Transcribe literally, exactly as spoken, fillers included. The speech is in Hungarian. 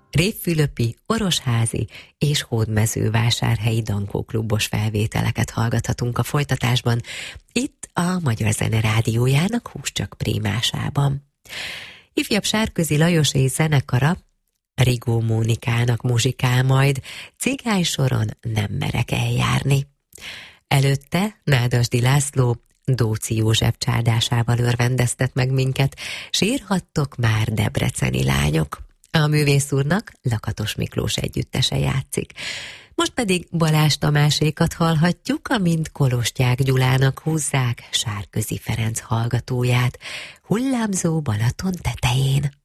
Révfülöpi, Orosházi és Hódmezővásárhelyi Dankó klubos felvételeket hallgathatunk a folytatásban, itt a Magyar Zene Rádiójának Húscsak prémásában. Ifjabb Sárközi Lajosé zenekara Rigó Mónikának muzsikál majd, Cigány soron nem merek eljárni. Előtte Nádasdy László Dóczy József csárdásával örvendeztet meg minket, sírhattok már debreceni lányok. A művész úrnak Lakatos Miklós együttese játszik. Most pedig Balázs Tamásékat hallhatjuk, amint Kolostyák Gyulának húzzák Sárközi Ferenc hallgatóját, Hullámzó Balaton tetején.